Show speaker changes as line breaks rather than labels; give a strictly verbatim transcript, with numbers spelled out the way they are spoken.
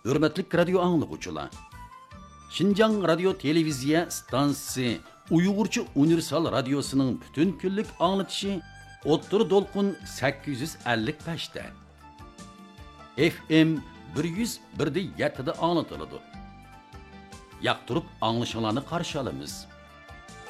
Hürmetlik radyo anlıqçılar. Şinjan Radio Televiziya stansiyasi Uyg'urcha Universal Radyosuning butun kunlik anlatışı O'ttir Dolqun sakkiz yuz ellik besh da. F M bir yuz bir da yetti da anlatıladi. Yaqtirib anglashinglarni qarshi olamiz.